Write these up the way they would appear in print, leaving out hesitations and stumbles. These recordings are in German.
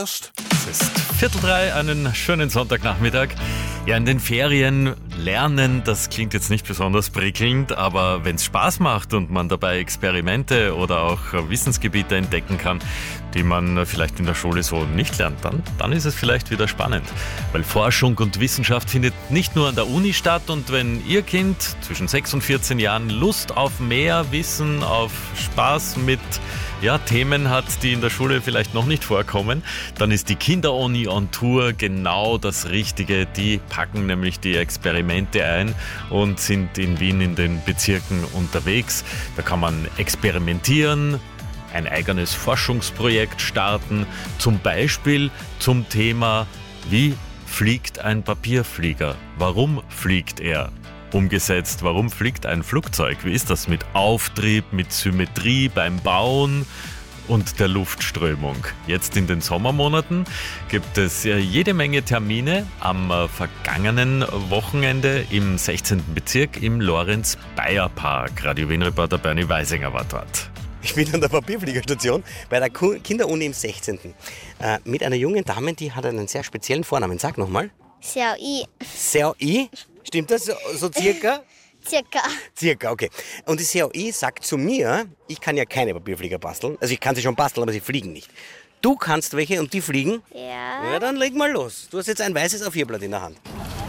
erst. Es ist 2:45, einen schönen Sonntagnachmittag. Ja, in den Ferien lernen, das klingt jetzt nicht besonders prickelnd, aber wenn es Spaß macht und man dabei Experimente oder auch Wissensgebiete entdecken kann, die man vielleicht in der Schule so nicht lernt, dann ist es vielleicht wieder spannend. Weil Forschung und Wissenschaft findet nicht nur an der Uni statt, und wenn Ihr Kind zwischen 6 und 14 Jahren Lust auf mehr Wissen, auf Spaß mit Themen hat, die in der Schule vielleicht noch nicht vorkommen, dann ist die Kinderuni on Tour genau das Richtige. Die packen nämlich die Experimente ein und sind in Wien in den Bezirken unterwegs. Da kann man experimentieren, ein eigenes Forschungsprojekt starten, zum Beispiel zum Thema: Wie fliegt ein Papierflieger? Warum fliegt er? Umgesetzt, warum fliegt ein Flugzeug? Wie ist das mit Auftrieb, mit Symmetrie beim Bauen und der Luftströmung? Jetzt in den Sommermonaten gibt es jede Menge Termine. Am vergangenen Wochenende im 16. Bezirk im Lorenz-Bayer-Park. Radio Wien-Reporter Bernie Weisinger war dort. Ich bin an der Papierfliegerstation bei der Kinderuni im 16. Mit einer jungen Dame, die hat einen sehr speziellen Vornamen. Sag nochmal. Xiaoyi. Xiaoyi? Stimmt das so circa? Circa, okay. Und die Xiaoyi sagt zu mir, ich kann ja keine Papierflieger basteln. Also ich kann sie schon basteln, aber sie fliegen nicht. Du kannst welche und die fliegen? Ja. Ja, dann leg mal los. Du hast jetzt ein weißes A4-Blatt in der Hand.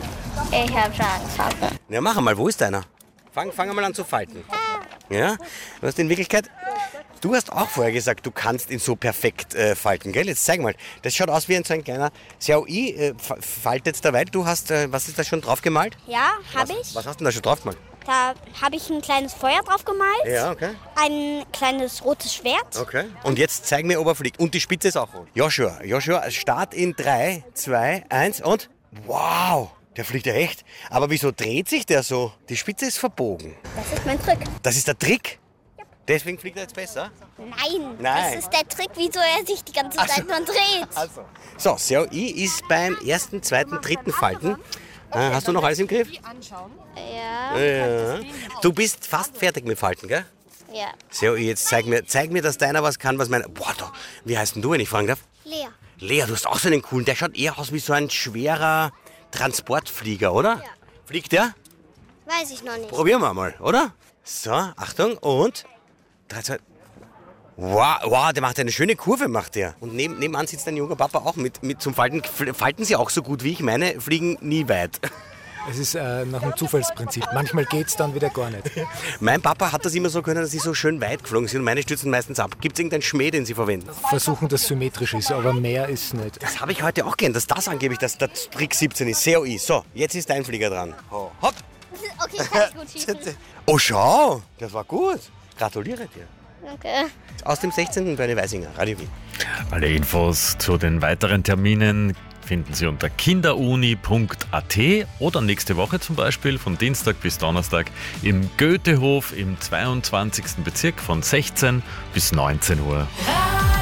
Ich habe schon angefangen. Ja, mach einmal. Wo ist deiner? Fang einmal an zu falten. Ja? Du hast in Wirklichkeit... Du hast auch vorher gesagt, du kannst ihn so perfekt falten, gell? Jetzt zeig mal. Das schaut aus wie so ein kleiner Xiaoyi, faltet dabei. Du hast, was ist da schon drauf gemalt? Ja, habe ich. Was hast du denn da schon drauf gemalt? Da habe ich ein kleines Feuer drauf gemalt. Ja, okay. Ein kleines rotes Schwert. Okay. Und jetzt zeig mir, ob er fliegt. Und die Spitze ist auch rot. Joshua, Start in 3, 2, 1 und... Wow! Der fliegt ja echt. Aber wieso dreht sich der so? Die Spitze ist verbogen. Das ist mein Trick. Das ist der Trick? Deswegen fliegt er jetzt besser? Nein, Nein. das ist der Trick, wieso er sich die ganze Zeit nur dreht. So, Xiaoyi ist beim ersten, zweiten, dritten Falten. Hast du noch alles im Griff? Ja. Du bist fast fertig mit Falten, gell? Ja. Xiaoyi, jetzt zeig mir, dass deiner was kann, was meiner... Boah, wie heißt denn du, wenn ich fragen darf? Lea, du hast auch so einen coolen. Der schaut eher aus wie so ein schwerer Transportflieger, oder? Ja. Fliegt der? Weiß ich noch nicht. Probieren wir mal, oder? So, Achtung, und... 3, 2... Wow, der macht eine schöne Kurve, macht der. Und nebenan sitzt ein junger Papa auch mit zum Falten. Falten sie auch so gut wie ich? Meine fliegen nie weit. Es ist nach dem Zufallsprinzip. Manchmal geht's dann wieder gar nicht. Mein Papa hat das immer so können, dass sie so schön weit geflogen sind. Und meine stürzen meistens ab. Gibt es irgendeinen Schmäh, den sie verwenden? Versuchen, dass symmetrisch ist, aber mehr ist nicht. Das habe ich heute auch gern, dass das angeblich der Trick 17 ist. Xiaoyi. So, jetzt ist dein Flieger dran. Oh, hopp. Okay, kann ich gut schießen. Oh, schau, das war gut. Gratuliere dir. Okay. Aus dem 16. Bernie Weisinger, Radio Wien. Alle Infos zu den weiteren Terminen finden Sie unter kinderuni.at oder nächste Woche zum Beispiel von Dienstag bis Donnerstag im Goethehof im 22. Bezirk von 16 bis 19 Uhr.